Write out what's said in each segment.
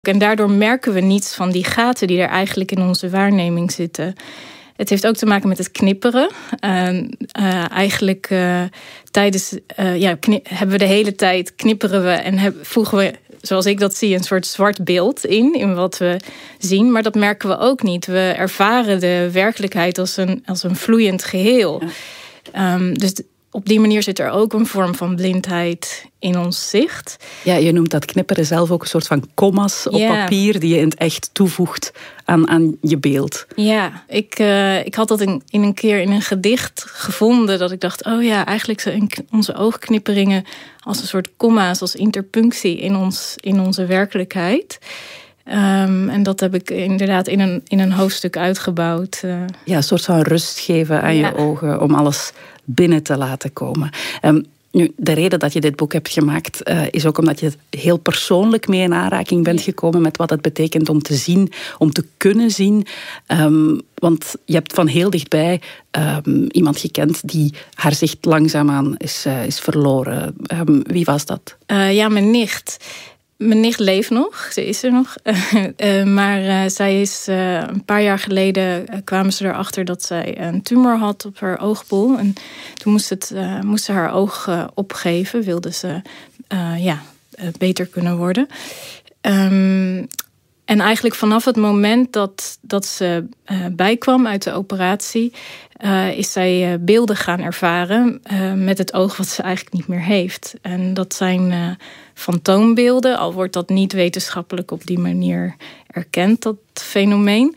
En daardoor merken we niets van die gaten die er eigenlijk in onze waarneming zitten. Het heeft ook te maken met het knipperen. Hebben we de hele tijd knipperen we en voegen we, zoals ik dat zie, een soort zwart beeld in wat we zien. Maar dat merken we ook niet. We ervaren de werkelijkheid als een vloeiend geheel. Ja. Dus op die manier zit er ook een vorm van blindheid in ons zicht. Ja, je noemt dat knipperen zelf ook een soort van kommas op papier die je in het echt toevoegt aan je beeld. Ja, ik had dat een keer in een gedicht gevonden dat ik dacht, oh ja, eigenlijk zijn onze oogknipperingen als een soort komma's, als interpunctie in onze werkelijkheid. En dat heb ik inderdaad in een hoofdstuk uitgebouwd. Ja, een soort van rust geven aan je ogen om alles binnen te laten komen. Nu, de reden dat je dit boek hebt gemaakt is ook omdat je heel persoonlijk mee in aanraking bent gekomen met wat het betekent om te zien, om te kunnen zien. Want je hebt van heel dichtbij iemand gekend die haar zicht langzaamaan is verloren. Wie was dat? Mijn nicht. Mijn nicht leeft nog, ze is er nog. Maar zij is een paar jaar geleden kwamen ze erachter dat zij een tumor had op haar oogbol. En toen moest ze haar oog opgeven, wilde ze beter kunnen worden. En eigenlijk vanaf het moment dat ze bijkwam uit de operatie, is zij beelden gaan ervaren met het oog wat ze eigenlijk niet meer heeft. En dat zijn fantoombeelden, al wordt dat niet wetenschappelijk op die manier erkend, dat fenomeen.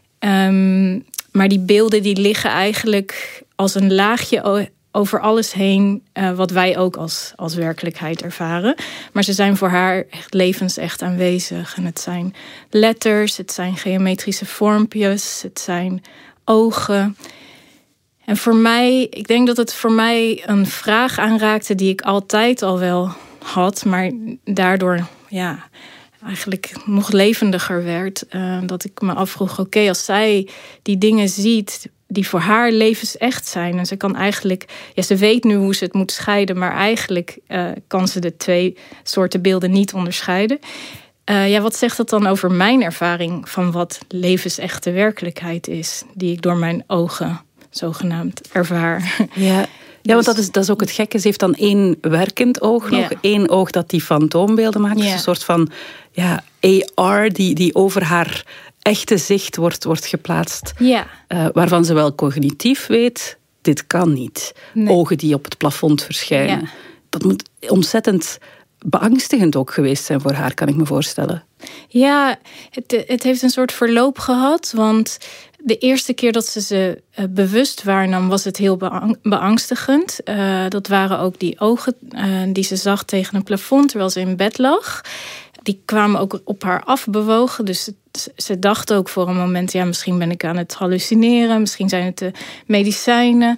Maar die beelden die liggen eigenlijk als een laagje over alles heen wat wij ook als werkelijkheid ervaren. Maar ze zijn voor haar echt levensecht aanwezig. En het zijn letters, het zijn geometrische vormpjes, het zijn ogen. En voor mij, ik denk dat het voor mij een vraag aanraakte die ik altijd al wel had, maar daardoor eigenlijk nog levendiger werd. Dat ik me afvroeg, oké, als zij die dingen ziet die voor haar levensecht zijn. En ze kan eigenlijk, ze weet nu hoe ze het moet scheiden, maar eigenlijk kan ze de twee soorten beelden niet onderscheiden. Wat zegt dat dan over mijn ervaring van wat levensechte werkelijkheid is, die ik door mijn ogen zogenaamd ervaar? Ja, want dat is ook het gekke. Ze heeft dan één werkend oog nog. Één oog dat die fantoombeelden maakt. Dus een soort van AR die over haar echte zicht wordt geplaatst. Ja. Waarvan ze wel cognitief weet, dit kan niet. Nee. Ogen die op het plafond verschijnen. Ja. Dat moet ontzettend beangstigend ook geweest zijn voor haar, kan ik me voorstellen. Ja, het heeft een soort verloop gehad, want de eerste keer dat ze bewust waarnam, was het heel beangstigend. Dat waren ook die ogen die ze zag tegen een plafond terwijl ze in bed lag. Die kwamen ook op haar afbewogen. Dus ze dacht ook voor een moment, misschien ben ik aan het hallucineren. Misschien zijn het de medicijnen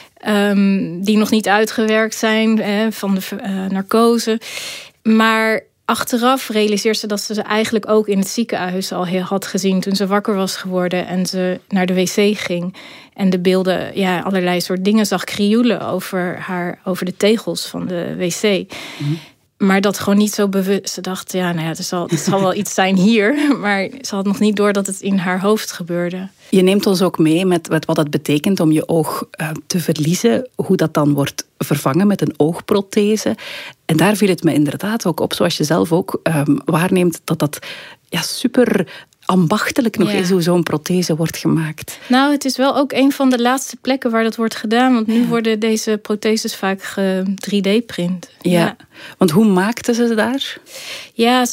die nog niet uitgewerkt zijn van de narcose. Maar achteraf realiseerde ze dat ze eigenlijk ook in het ziekenhuis al had gezien toen ze wakker was geworden en ze naar de wc ging. En de beelden, allerlei soort dingen zag krioelen over de tegels van de wc. Mm-hmm. Maar dat gewoon niet zo bewust. Ze dacht, het zal wel iets zijn hier. Maar ze had nog niet door dat het in haar hoofd gebeurde. Je neemt ons ook mee met wat het betekent om je oog te verliezen. Hoe dat dan wordt vervangen met een oogprothese. En daar viel het me inderdaad ook op, zoals je zelf ook waarneemt, dat super ambachtelijk nog is hoe zo'n prothese wordt gemaakt. Nou, het is wel ook een van de laatste plekken waar dat wordt gedaan. Want nu worden deze protheses vaak 3D-print. Ja, want hoe maakten ze daar? Ja,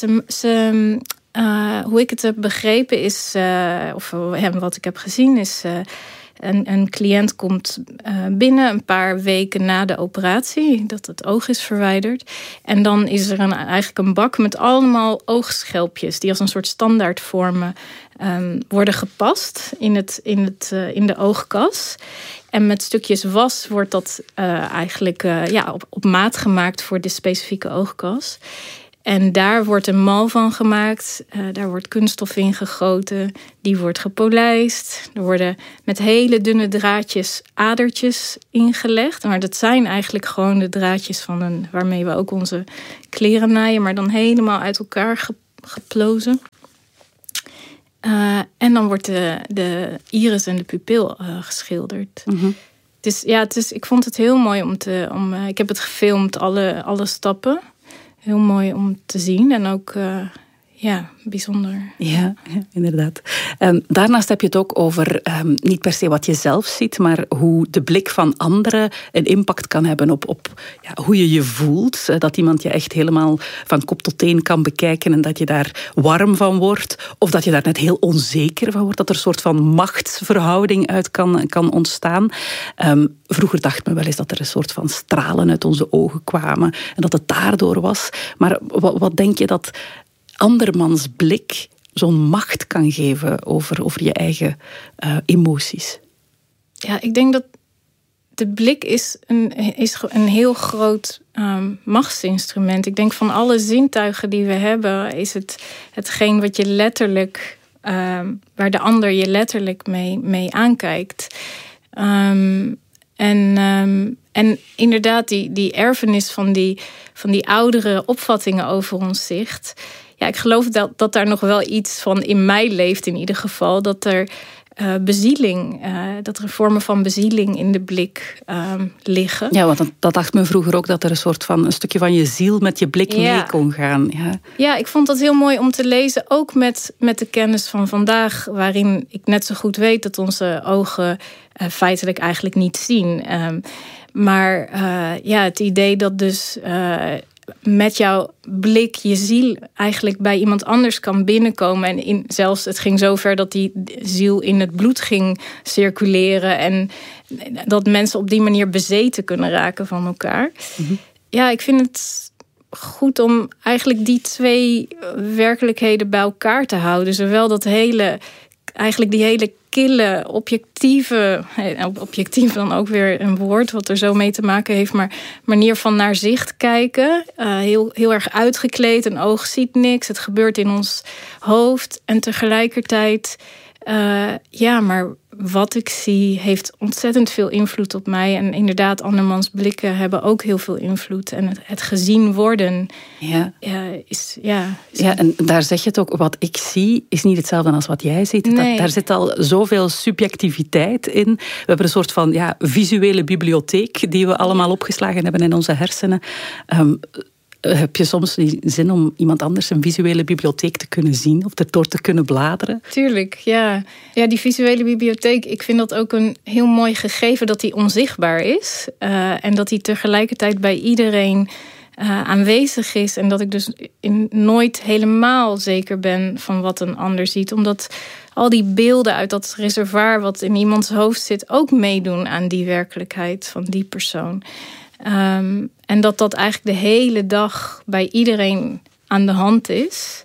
hoe ik het heb begrepen is, wat ik heb gezien is, een cliënt komt binnen een paar weken na de operatie, dat het oog is verwijderd. En dan is er eigenlijk een bak met allemaal oogschelpjes die als een soort standaardvormen worden gepast in de oogkas. En met stukjes was wordt dat eigenlijk op maat gemaakt voor de specifieke oogkas. En daar wordt een mal van gemaakt. Daar wordt kunststof in gegoten. Die wordt gepolijst. Er worden met hele dunne draadjes adertjes ingelegd. Maar dat zijn eigenlijk gewoon de draadjes waarmee we ook onze kleren naaien. Maar dan helemaal uit elkaar geplozen. En dan wordt de iris en de pupil geschilderd. Mm-hmm. Ik vond het heel mooi ik heb het gefilmd, alle stappen. Heel mooi om te zien en ook bijzonder. Ja, inderdaad. Daarnaast heb je het ook over niet per se wat je zelf ziet, maar hoe de blik van anderen een impact kan hebben op hoe je je voelt. Dat iemand je echt helemaal van kop tot teen kan bekijken en dat je daar warm van wordt. Of dat je daar net heel onzeker van wordt. Dat er een soort van machtsverhouding uit kan ontstaan. Vroeger dacht men wel eens dat er een soort van stralen uit onze ogen kwamen en dat het daardoor was. Maar wat denk je dat andermans blik zo'n macht kan geven over je eigen emoties? Ja, ik denk dat de blik is een heel groot machtsinstrument. Ik denk van alle zintuigen die we hebben, is hetgeen wat je letterlijk, waar de ander je letterlijk mee aankijkt. En inderdaad, die erfenis van die oudere opvattingen over ons zicht. Ja, ik geloof dat daar nog wel iets van in mij leeft in ieder geval. Dat er bezieling, dat er vormen van bezieling in de blik liggen. Ja, want dat dacht men vroeger ook, dat er een stukje van je ziel met je blik mee kon gaan. Ja, ik vond dat heel mooi om te lezen, ook met de kennis van vandaag, waarin ik net zo goed weet dat onze ogen feitelijk eigenlijk niet zien. Maar het idee dat dus met jouw blik je ziel eigenlijk bij iemand anders kan binnenkomen. En zelfs het ging zo ver dat die ziel in het bloed ging circuleren. En dat mensen op die manier bezeten kunnen raken van elkaar. Mm-hmm. Ja, ik vind het goed om eigenlijk die twee werkelijkheden bij elkaar te houden. Zowel die hele kille, objectief dan ook weer een woord wat er zo mee te maken heeft, maar manier van naar zicht kijken. Heel erg uitgekleed, een oog ziet niks, het gebeurt in ons hoofd. En tegelijkertijd, maar wat ik zie heeft ontzettend veel invloed op mij. En inderdaad, andermans blikken hebben ook heel veel invloed. En het gezien worden is... Ja, en daar zeg je het ook, wat ik zie is niet hetzelfde als wat jij ziet. Nee. Daar zit al zoveel subjectiviteit in. We hebben een soort van visuele bibliotheek die we allemaal opgeslagen hebben in onze hersenen. Heb je soms die zin om iemand anders een visuele bibliotheek te kunnen zien of erdoor te kunnen bladeren? Tuurlijk, ja. Ja, die visuele bibliotheek, ik vind dat ook een heel mooi gegeven dat die onzichtbaar is. En dat die tegelijkertijd bij iedereen aanwezig is. En dat ik dus nooit helemaal zeker ben van wat een ander ziet. Omdat al die beelden uit dat reservoir wat in iemands hoofd zit ook meedoen aan die werkelijkheid van die persoon. En dat eigenlijk de hele dag bij iedereen aan de hand is.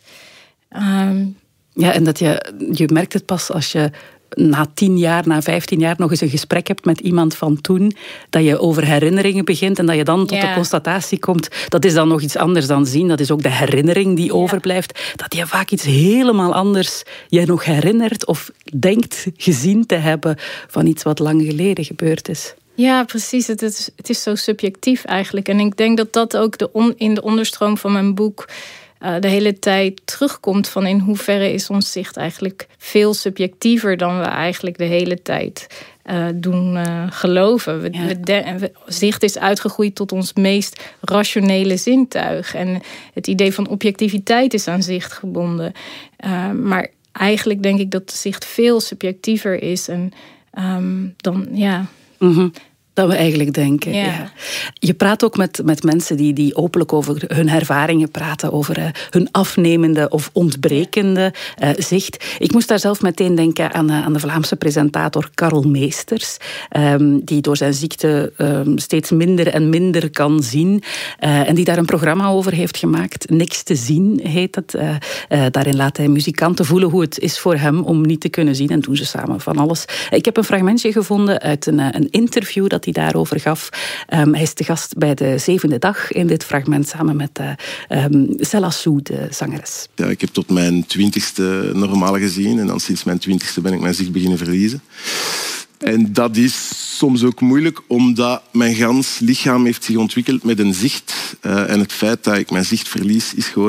Ja, en dat je merkt het pas als je na 10 jaar, na 15 jaar nog eens een gesprek hebt met iemand van toen, dat je over herinneringen begint en dat je dan tot de constatatie komt, dat is dan nog iets anders dan zien. Dat is ook de herinnering die overblijft. Dat je vaak iets helemaal anders je nog herinnert of denkt gezien te hebben van iets wat lang geleden gebeurd is. Ja, precies. Het is zo subjectief eigenlijk. En ik denk dat dat ook in de onderstroom van mijn boek de hele tijd terugkomt van in hoeverre is ons zicht eigenlijk veel subjectiever dan we eigenlijk de hele tijd doen geloven. Zicht is uitgegroeid tot ons meest rationele zintuig. En het idee van objectiviteit is aan zicht gebonden. Maar eigenlijk denk ik dat zicht veel subjectiever is en dan, Mm-hmm. Dat we eigenlijk denken. Ja. Je praat ook met mensen die openlijk over hun ervaringen praten, over hun afnemende of ontbrekende zicht. Ik moest daar zelf meteen denken aan de Vlaamse presentator Karel Meesters, die door zijn ziekte steeds minder en minder kan zien. En die daar een programma over heeft gemaakt. Niks te zien heet het. Daarin laat hij muzikanten voelen hoe het is voor hem om niet te kunnen zien. En doen ze samen van alles. Ik heb een fragmentje gevonden uit een interview dat hij daarover gaf. Hij is te gast bij de 7e dag in dit fragment samen met Céla Sou, de zangeres. Ja, ik heb tot mijn 20e normaal gezien en dan sinds mijn 20e ben ik mijn zicht beginnen verliezen. En dat is soms ook moeilijk, omdat mijn gans lichaam heeft zich ontwikkeld met een zicht. En het feit dat ik mijn zicht verlies is gewoon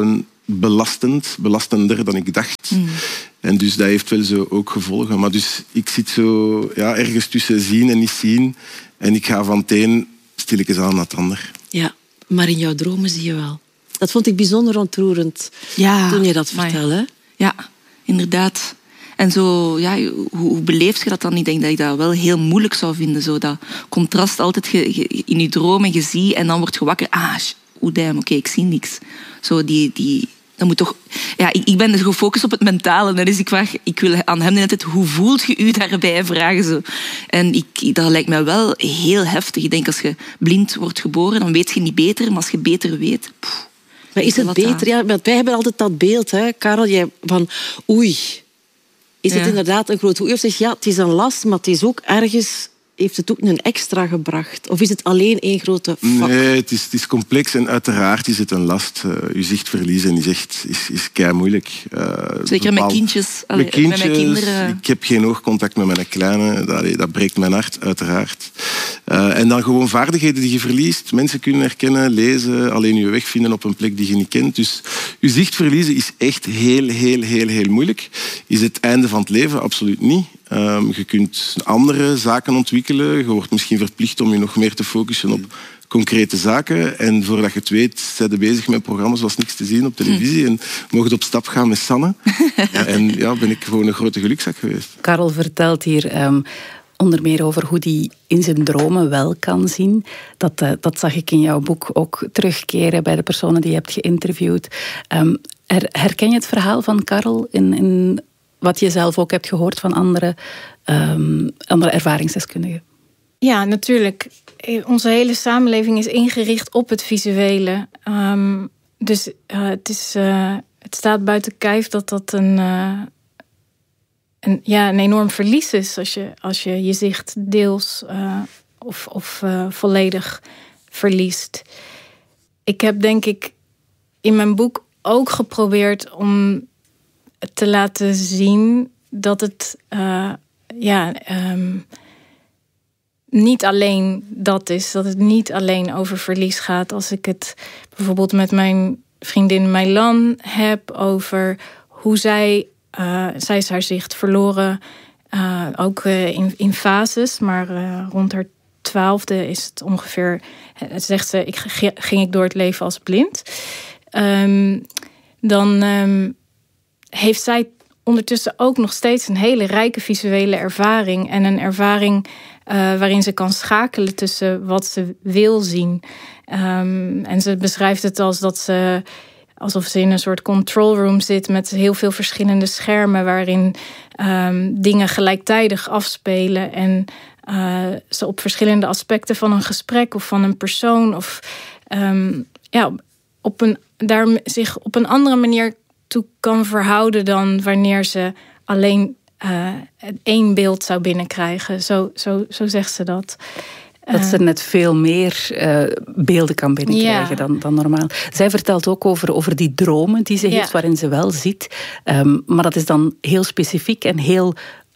belastender dan ik dacht. En dus dat heeft wel zo ook gevolgen. Maar dus ik zit zo ergens tussen zien en niet zien. En ik ga van het een stilletjes aan naar het ander. Ja, maar in jouw dromen zie je wel. Dat vond ik bijzonder ontroerend toen je dat vertelde. Ja, inderdaad. En zo, hoe beleef je dat dan? Ik denk dat ik dat wel heel moeilijk zou vinden. Zo dat contrast altijd in je dromen, je ziet en dan word je wakker. Oké, ik zie niks. Zo dat moet toch... Ja, ik ben dus gefocust op het mentale. Dus ik wil aan hem net hoe voelt je u daarbij vragen? Zo. En dat lijkt mij wel heel heftig. Ik denk, als je blind wordt geboren, dan weet je niet beter. Maar als je beter weet... Maar is het beter? Ja, want wij hebben altijd dat beeld, hè, Karel, van oei... Is het inderdaad een groot... Of zeg het is een last, maar het is ook ergens... Heeft het ook een extra gebracht? Of is het alleen één grote vak? Nee, het is complex en uiteraard is het een last. Je zicht verliezen is kei moeilijk. Zeker met kindjes. Met mijn kinderen. Ik heb geen oogcontact met mijn kleine. Dat breekt mijn hart, uiteraard. En dan gewoon vaardigheden die je verliest. Mensen kunnen herkennen, lezen, alleen je weg vinden op een plek die je niet kent. Dus je zicht verliezen is echt heel, heel, heel, heel moeilijk. Is het einde van het leven? Absoluut niet. Je kunt andere zaken ontwikkelen. Je wordt misschien verplicht om je nog meer te focussen op concrete zaken. En voordat je het weet, zijn we bezig met programma's zoals Niks te zien op televisie. En mogen op stap gaan met Sanne. En ben ik gewoon een grote gelukzak geweest. Karel vertelt hier onder meer over hoe hij in zijn dromen wel kan zien. Dat zag ik in jouw boek ook terugkeren bij de personen die je hebt geïnterviewd. Herken je het verhaal van Karel in wat je zelf ook hebt gehoord van andere ervaringsdeskundigen? Ja, natuurlijk. Onze hele samenleving is ingericht op het visuele. Dus het staat buiten kijf dat een enorm verlies is als je je zicht deels of volledig verliest. Ik heb denk ik in mijn boek ook geprobeerd om te laten zien dat het niet alleen dat is. Dat het niet alleen over verlies gaat. Als ik het bijvoorbeeld met mijn vriendin Meilan heb over hoe zij is haar zicht verloren. Ook in fases, maar rond haar 12e is het ongeveer... Zegt ze, ging ik door het leven als blind. Dan heeft zij ondertussen ook nog steeds een hele rijke visuele ervaring. En een ervaring waarin ze kan schakelen tussen wat ze wil zien. En ze beschrijft het alsof ze in een soort control room zit met heel veel verschillende schermen waarin dingen gelijktijdig afspelen. En ze op verschillende aspecten van een gesprek of van een persoon of daar zich op een andere manier toe kan verhouden dan wanneer ze alleen één beeld zou binnenkrijgen. Zo zegt ze dat. Dat ze net veel meer beelden kan binnenkrijgen dan normaal. Zij vertelt ook over die dromen die ze heeft, waarin ze wel ziet. Maar dat is dan heel specifiek en heel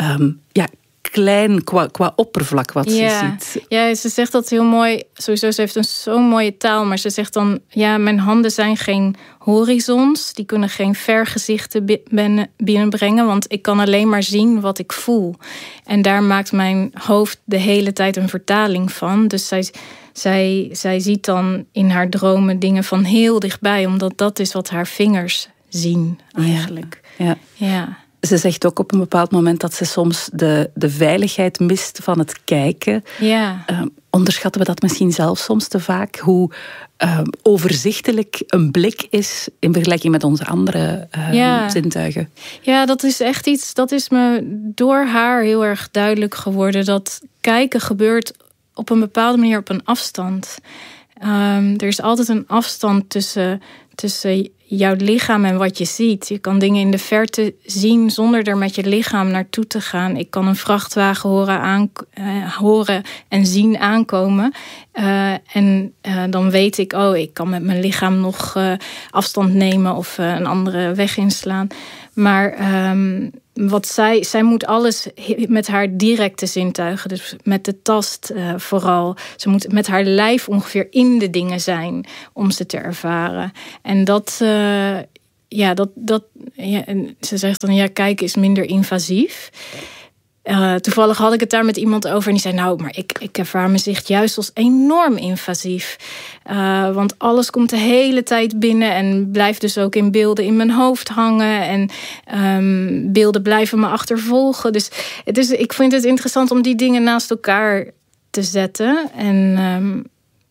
klein qua oppervlak wat ze ziet. Ja, ze zegt dat heel mooi. Sowieso, ze heeft zo'n mooie taal. Maar ze zegt dan, mijn handen zijn geen horizons. Die kunnen geen vergezichten binnenbrengen. Want ik kan alleen maar zien wat ik voel. En daar maakt mijn hoofd de hele tijd een vertaling van. Dus zij ziet dan in haar dromen dingen van heel dichtbij. Omdat dat is wat haar vingers zien eigenlijk. Ja. Ze zegt ook op een bepaald moment dat ze soms de veiligheid mist van het kijken. Ja. Onderschatten we dat misschien zelf soms te vaak? Hoe overzichtelijk een blik is in vergelijking met onze andere zintuigen. Ja, dat is echt iets, dat is me door haar heel erg duidelijk geworden. Dat kijken gebeurt op een bepaalde manier op een afstand. Er is altijd een afstand tussen jouw lichaam en wat je ziet. Je kan dingen in de verte zien zonder er met je lichaam naartoe te gaan. Ik kan een vrachtwagen horen en zien aankomen. En dan weet ik, ik kan met mijn lichaam nog afstand nemen of een andere weg inslaan. Maar wat zij moet alles met haar directe zintuigen, dus met de tast vooral. Ze moet met haar lijf ongeveer in de dingen zijn om ze te ervaren. En en ze zegt dan, kijken is minder invasief. Toevallig had ik het daar met iemand over en die zei, nou, maar ik ervaar mijn zicht juist als enorm invasief. Want alles komt de hele tijd binnen en blijft dus ook in beelden in mijn hoofd hangen. En beelden blijven me achtervolgen. Dus ik vind het interessant om die dingen naast elkaar te zetten. En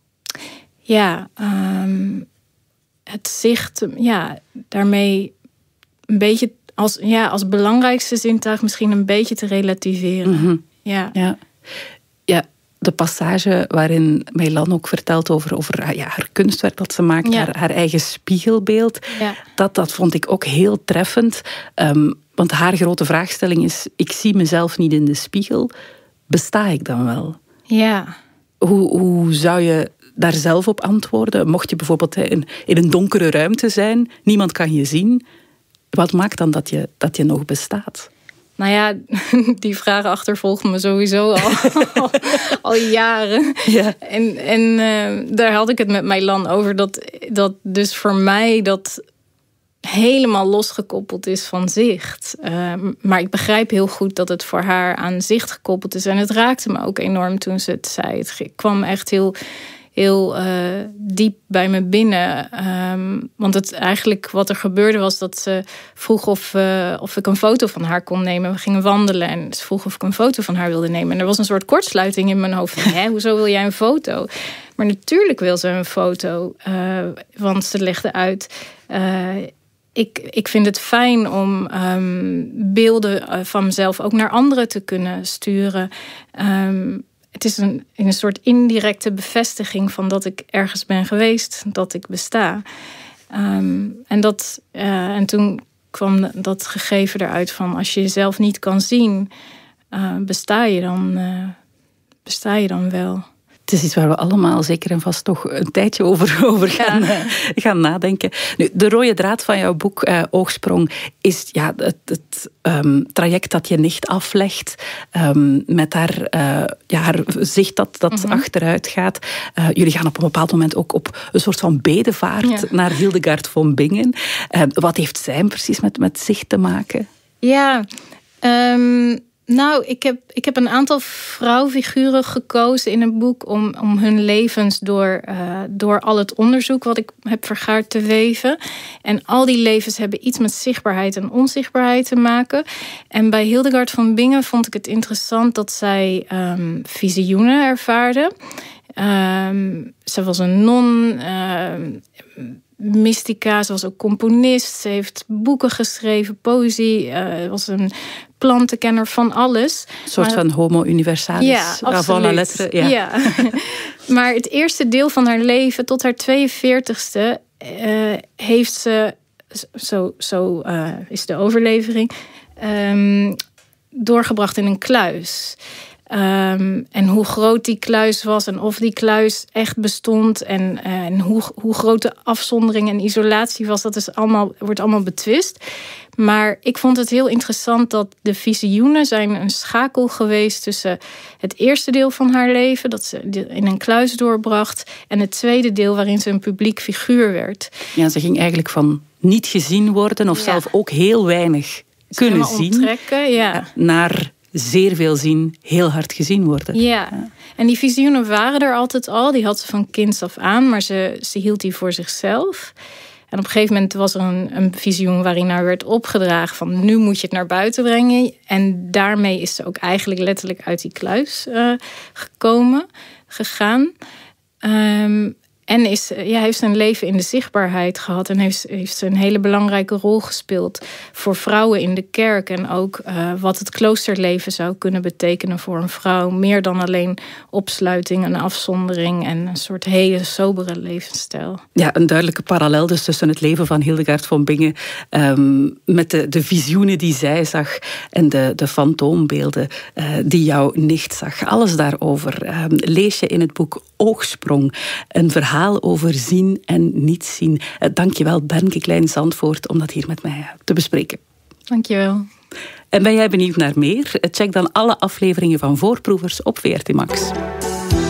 het zicht, daarmee een beetje als belangrijkste zintuig misschien een beetje te relativeren. Mm-hmm. Ja, de passage waarin Meilan ook vertelt over haar kunstwerk dat ze maakt, haar eigen spiegelbeeld. Ja. Dat vond ik ook heel treffend. Want haar grote vraagstelling is, ik zie mezelf niet in de spiegel. Besta ik dan wel? Ja. Hoe zou je daar zelf op antwoorden? Mocht je bijvoorbeeld in een donkere ruimte zijn, niemand kan je zien. Wat maakt dan dat je nog bestaat? Nou ja, die vragen achtervolgen me sowieso al jaren. Ja. En daar had ik het met Meilan over. Dat dus voor mij dat helemaal losgekoppeld is van zicht. Maar ik begrijp heel goed dat het voor haar aan zicht gekoppeld is. En het raakte me ook enorm toen ze het zei. Het kwam echt heel diep bij me binnen. Want het eigenlijk wat er gebeurde was dat ze vroeg of ik een foto van haar kon nemen. We gingen wandelen en ze vroeg of ik een foto van haar wilde nemen. En er was een soort kortsluiting in mijn hoofd. Van, hoezo wil jij een foto? Maar natuurlijk wil ze een foto. Want ze legde uit... Ik vind het fijn om beelden van mezelf ook naar anderen te kunnen sturen. Het is in een soort indirecte bevestiging van dat ik ergens ben geweest, dat ik besta. En toen kwam dat gegeven eruit van als je jezelf niet kan zien, besta je dan wel. Het is iets waar we allemaal zeker en vast toch een tijdje over gaan nadenken. Nu, de rode draad van jouw boek, Oogsprong, is het traject dat je nicht aflegt met haar zicht dat achteruit gaat. Jullie gaan op een bepaald moment ook op een soort van bedevaart naar Hildegard von Bingen. Wat heeft zij precies met zicht te maken? Ja, nou, ik heb een aantal vrouwfiguren gekozen in een boek om hun levens door al het onderzoek wat ik heb vergaard te weven. En al die levens hebben iets met zichtbaarheid en onzichtbaarheid te maken. En bij Hildegard von Bingen vond ik het interessant dat zij visioenen ervaarde. Ze was een non, mystica, ze was ook componist. Ze heeft boeken geschreven, poëzie, was een plantenkenner van alles. Een soort van homo universalis. Ja, absoluut. Ja. Maar het eerste deel van haar leven, tot haar 42ste, heeft ze, zo is de overlevering, doorgebracht in een kluis. En hoe groot die kluis was en of die kluis echt bestond en hoe groot de afzondering en isolatie was, wordt allemaal betwist. Maar ik vond het heel interessant dat de visioenen zijn een schakel geweest tussen het eerste deel van haar leven, dat ze in een kluis doorbracht, en het tweede deel waarin ze een publiek figuur werd. Ja, ze ging eigenlijk van niet gezien worden of zelf ook heel weinig kunnen zien, naar zeer veel zien, heel hard gezien worden. Ja, en die visioenen waren er altijd al. Die had ze van kinds af aan, maar ze hield die voor zichzelf. En op een gegeven moment was er een visioen waarin haar werd opgedragen van nu moet je het naar buiten brengen. En daarmee is ze ook eigenlijk letterlijk uit die kluis gegaan. En heeft ze een leven in de zichtbaarheid gehad. En heeft ze een hele belangrijke rol gespeeld voor vrouwen in de kerk. En ook wat het kloosterleven zou kunnen betekenen voor een vrouw. Meer dan alleen opsluiting, een afzondering en een soort hele sobere levensstijl. Ja, een duidelijke parallel dus tussen het leven van Hildegard von Bingen met de visioenen die zij zag en de fantoombeelden die jouw nicht zag. Alles daarover lees je in het boek Oogsprong. Een verhaal over zien en niet zien. Dank je wel, Bernke Klein-Zandvoort, om dat hier met mij te bespreken. Dank je wel. En ben jij benieuwd naar meer? Check dan alle afleveringen van Voorproevers op VRT Max.